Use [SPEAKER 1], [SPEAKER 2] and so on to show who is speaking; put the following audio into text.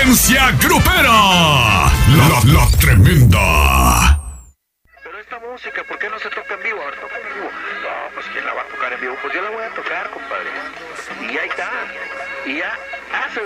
[SPEAKER 1] Frecuencia Grupera. La Tremenda.
[SPEAKER 2] Pero esta música, ¿por qué no se toca en vivo? A ver, toca en vivo. No, pues ¿quién la va a tocar en vivo? Pues yo la voy a tocar, compadre. Y ahí está. Y ya hace